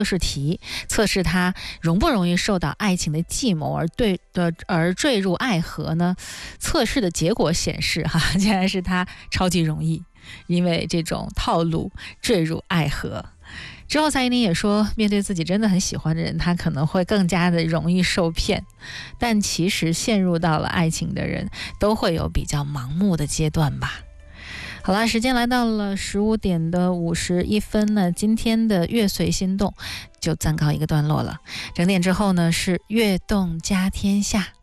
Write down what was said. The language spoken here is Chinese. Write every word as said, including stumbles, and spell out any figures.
试题，测试他容不容易受到爱情的计谋而对的而坠入爱河呢？测试的结果显示，哈，竟然是他超级容易，因为这种套路坠入爱河。之后蔡依林也说，面对自己真的很喜欢的人，他可能会更加的容易受骗，但其实陷入到了爱情的人都会有比较盲目的阶段吧。好啦，时间来到了十五点的五十一分呢，今天的乐随心动就暂告一个段落了。整点之后呢，是乐动家天下。